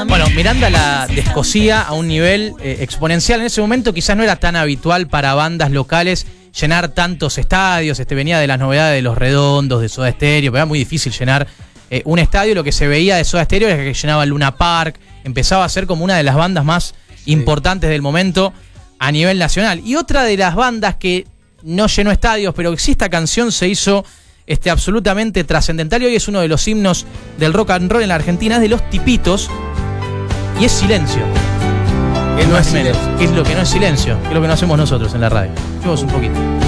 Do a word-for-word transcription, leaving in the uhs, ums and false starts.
Bueno, Miranda la descosía a un nivel eh, exponencial. En ese momento quizás no era tan habitual para bandas locales llenar tantos estadios. Este venía de las novedades de Los Redondos, de Soda Stereo, pero era muy difícil llenar eh, un estadio. Lo que se veía de Soda Stereo era que llenaba Luna Park, empezaba a ser como una de las bandas más sí. importantes del momento a nivel nacional. Y otra de las bandas que no llenó estadios, pero que sí esta canción se hizo este, absolutamente trascendental y hoy es uno de los himnos del rock and roll en la Argentina, es de Los Tipitos, y es Silencio. ¿Qué no es menos. silencio? ¿Qué es lo que no es silencio? ¿Qué es lo que no hacemos nosotros en la radio? Escuchemos un poquito.